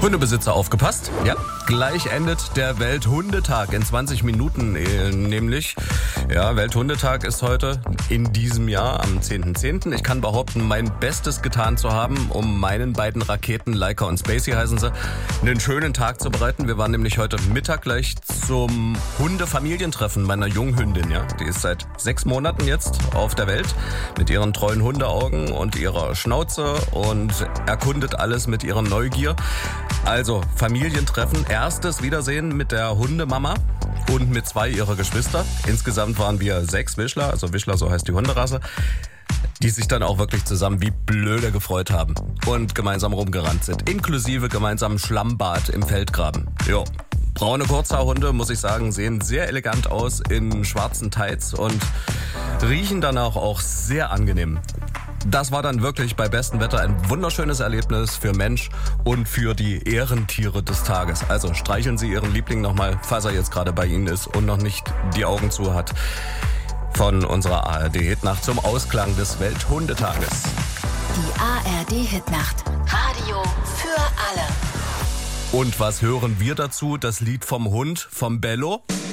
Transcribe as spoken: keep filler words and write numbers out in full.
Hundebesitzer, aufgepasst. Ja, gleich endet der Welthundetag in zwanzig Minuten äh, nämlich. Ja, Welthundetag ist heute in diesem Jahr am zehnten zehnten Ich kann behaupten, mein Bestes getan zu haben, um meinen beiden Raketen, Laika und Spacey heißen sie, einen schönen Tag zu bereiten. Wir waren nämlich heute Mittag gleich zum Hundefamilientreffen meiner Junghündin. Ja, die ist seit sechs Monaten jetzt auf der Welt mit ihren treuen Hundeaugen und ihrer Schnauze und erkundet alles mit ihrer Neugier. Also Familientreffen, erstes Wiedersehen mit der Hundemama und mit zwei ihrer Geschwister. Insgesamt waren wir sechs Wischler, also Wischler, so heißt die Hunderasse, die sich dann auch wirklich zusammen wie blöde gefreut haben und gemeinsam rumgerannt sind, inklusive gemeinsamen Schlammbad im Feldgraben. Jo. Braune Kurzhaarhunde, muss ich sagen, sehen sehr elegant aus in schwarzen Tights und riechen danach auch sehr angenehm. Das war dann wirklich bei bestem Wetter ein wunderschönes Erlebnis für Mensch und für die Ehrentiere des Tages. Also streicheln Sie Ihren Liebling nochmal, falls er jetzt gerade bei Ihnen ist und noch nicht die Augen zu hat, von unserer A R D-Hitnacht zum Ausklang des Welthundetages. Die A R D-Hitnacht. Radio für alle. Und was hören wir dazu? Das Lied vom Hund, vom Bello.